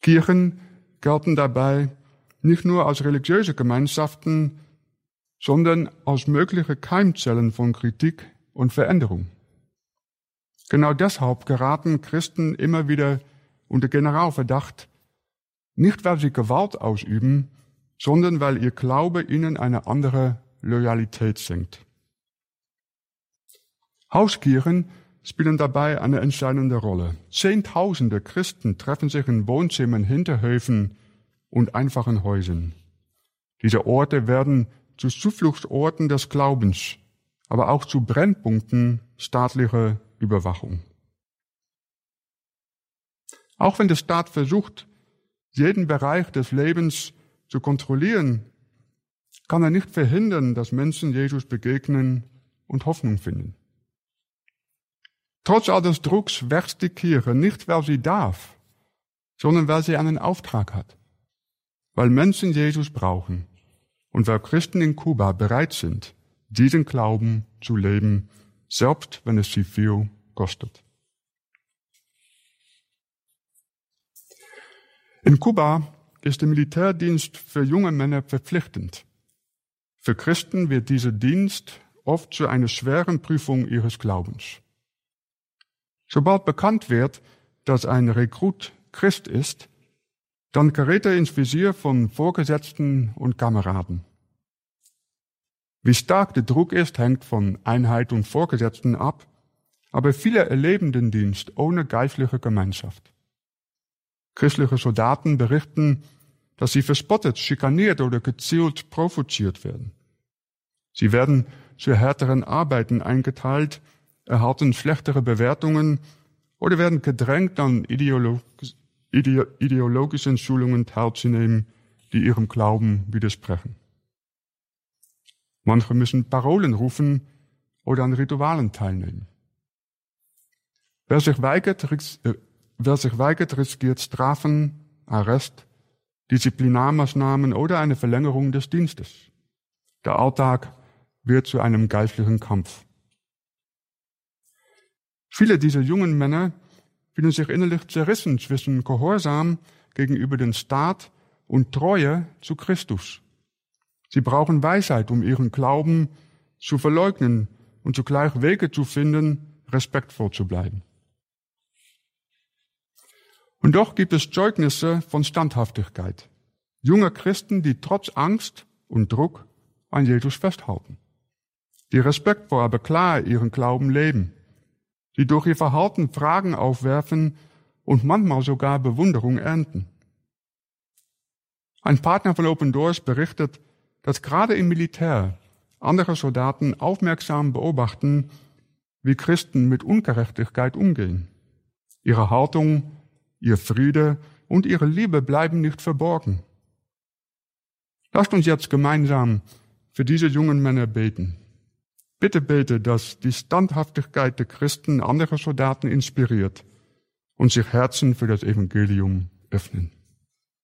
Kirchen gelten dabei nicht nur als religiöse Gemeinschaften, sondern als mögliche Keimzellen von Kritik und Veränderung. Genau deshalb geraten Christen immer wieder unter Generalverdacht, nicht weil sie Gewalt ausüben, sondern weil ihr Glaube ihnen eine andere Loyalität schenkt. Hauskirchen spielen dabei eine entscheidende Rolle. Zehntausende Christen treffen sich in Wohnzimmern, Hinterhöfen und einfachen Häusern. Diese Orte werden zu Zufluchtsorten des Glaubens, aber auch zu Brennpunkten staatlicher Überwachung. Auch wenn der Staat versucht, jeden Bereich des Lebens zu kontrollieren, kann er nicht verhindern, dass Menschen Jesus begegnen und Hoffnung finden. Trotz all des Drucks wächst die Kirche nicht, weil sie darf, sondern weil sie einen Auftrag hat. Weil Menschen Jesus brauchen und weil Christen in Kuba bereit sind, diesen Glauben zu leben, selbst wenn es sie viel kostet. In Kuba ist der Militärdienst für junge Männer verpflichtend. Für Christen wird dieser Dienst oft zu einer schweren Prüfung ihres Glaubens. Sobald bekannt wird, dass ein Rekrut Christ ist, dann gerät er ins Visier von Vorgesetzten und Kameraden. Wie stark der Druck ist, hängt von Einheit und Vorgesetzten ab, aber viele erleben den Dienst ohne geistliche Gemeinschaft. Christliche Soldaten berichten, dass sie verspottet, schikaniert oder gezielt provoziert werden. Sie werden zu härteren Arbeiten eingeteilt, erhalten schlechtere Bewertungen oder werden gedrängt, an ideologischen Schulungen teilzunehmen, die ihrem Glauben widersprechen. Manche müssen Parolen rufen oder an Ritualen teilnehmen. Wer sich weigert, riskiert Strafen, Arrest, Disziplinarmaßnahmen oder eine Verlängerung des Dienstes. Der Alltag wird zu einem geistlichen Kampf. Viele dieser jungen Männer fühlen sich innerlich zerrissen zwischen Gehorsam gegenüber dem Staat und Treue zu Christus. Sie brauchen Weisheit, um ihren Glauben zu verleugnen und zugleich Wege zu finden, respektvoll zu bleiben. Und doch gibt es Zeugnisse von Standhaftigkeit. Junge Christen, die trotz Angst und Druck an Jesus festhalten. Die respektvoll, aber klar ihren Glauben leben. Die durch ihr Verhalten Fragen aufwerfen und manchmal sogar Bewunderung ernten. Ein Partner von Open Doors berichtet, dass gerade im Militär andere Soldaten aufmerksam beobachten, wie Christen mit Ungerechtigkeit umgehen. Ihre Haltung, ihr Friede und ihre Liebe bleiben nicht verborgen. Lasst uns jetzt gemeinsam für diese jungen Männer beten. Bitte bete, dass die Standhaftigkeit der Christen andere Soldaten inspiriert und sich Herzen für das Evangelium öffnen.